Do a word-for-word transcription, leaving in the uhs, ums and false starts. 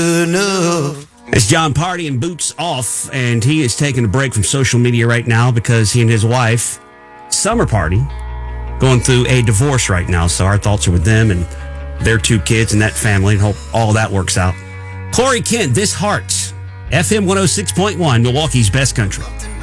It's John Party and Boots Off, and he is taking a break from social media right now because he and his wife, Summer Party, going through a divorce right now. So our thoughts are with them and their two kids and that family, and hope all that works out. Corey Kent, This Heart, F M one oh six point one, Milwaukee's best country.